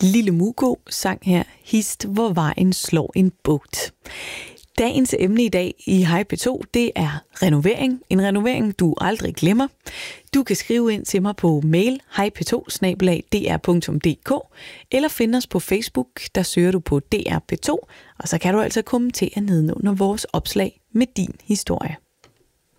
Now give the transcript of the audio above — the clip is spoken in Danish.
Lille Mugo sang her Hist, hvor vejen slår en bugt. Dagens emne i dag i Hej P2, det er renovering. En renovering, du aldrig glemmer. Du kan skrive ind til mig på mail hejp2@dr.dk eller finde os på Facebook, der søger du på DR P2, og så kan du altså kommentere nedenunder vores opslag med din historie.